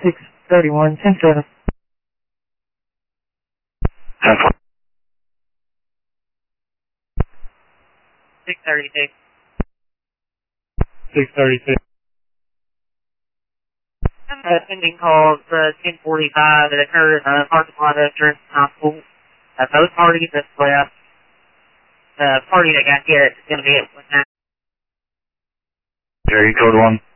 631, 10-7. 636. 636. Pending calls 1045 that occurred in the parking lot of Drifton High School. Both parties have left. The party that got hit is going to be at 1. Jerry, code 1.